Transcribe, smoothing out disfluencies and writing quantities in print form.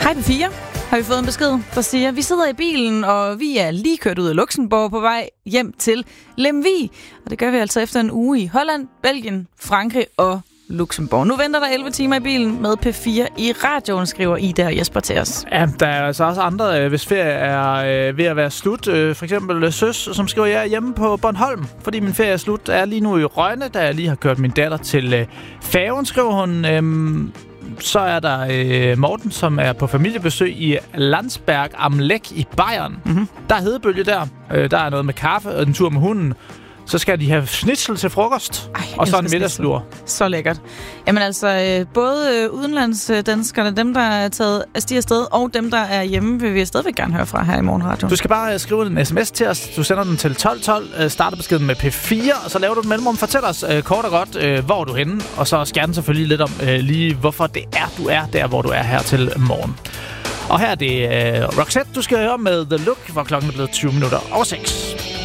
Hej P4, har vi fået en besked, der siger, vi sidder i bilen, og vi er lige kørt ud af Luxembourg på vej hjem til Lemvig. Og det gør vi altså efter en uge i Holland, Belgien, Frankrig og Luxembourg. Nu venter der 11 timer i bilen med P4 i radioen, skriver Ida og Jesper til os. Ja, der er altså også andre, hvis ferie er ved at være slut. For eksempel Søs, som skriver, jeg er hjemme på Bornholm, fordi min ferie er slut. Jeg er lige nu i Rønne, da jeg lige har kørt min datter til færgen, skriver hun. Så er der Morten, som er på familiebesøg i Landsberg am Lech i Bayern. Mm-hmm. Der er hedebølge der. Der er noget med kaffe og en tur med hunden. Så skal de have schnitzel til frokost, og så en middagslur. Så lækkert. Jamen altså, både udenlandsdanskerne, dem der er taget afsted, og dem der er hjemme, vil vi stadigvæk gerne høre fra her i Morgenradio. Du skal bare skrive en sms til os. Du sender den til 1212, starter beskeden med P4, og så laver du et mellemrum. Fortæl os kort og godt, hvor du er henne, og så gerne selvfølgelig lidt om lige, hvorfor det er, du er der, hvor du er her til morgen. Og her er det Roxette, du skal høre med The Look, hvor klokken er blevet 20 minutter over 6.